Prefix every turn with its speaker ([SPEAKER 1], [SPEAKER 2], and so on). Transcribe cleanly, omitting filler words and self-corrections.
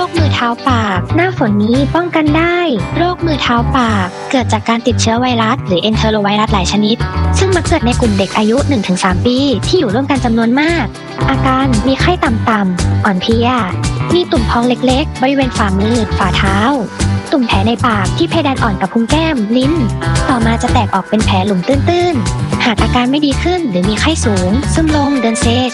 [SPEAKER 1] คมือเท้าปากหน้าฝนนี้ป้องกันได้โรคมือเท้าปากเกิดจากการติดเชื้อไวรัสหรือเอนเทอโรไวรัสหลายชนิดซึ่งมักเกิดในกลุ่มเด็กอายุ 1-3 ปีที่อยู่ร่วมกันจำนวนมากอาการมีไข้ต่ำๆอ่อนเพลียมีตุ่มพองเล็กๆบริเวณฝ่ามือฝ่าเท้าตุ่มแผลในปากที่เพดานอ่อนกับพุงแก้มลิ้นต่อมาจะแตกออกเป็นแผลหลุมตื้นๆหากอาการไม่ดีขึ้นหรือมีไข้สูงซึมลงเดินเซ